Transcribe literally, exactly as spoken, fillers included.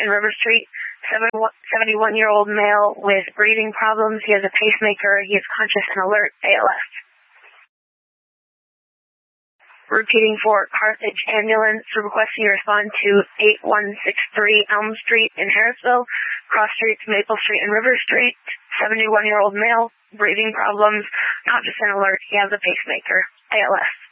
in River Street. seventy-one-year-old male with breathing problems. He has a pacemaker. He is conscious and alert. A L S. Repeating for Carthage Ambulance, requesting you respond to eight one six three Elm Street in Harrisville, cross streets Maple Street and River Street. seventy-one-year-old male, breathing problems, conscious and alert. He has a pacemaker. A L S.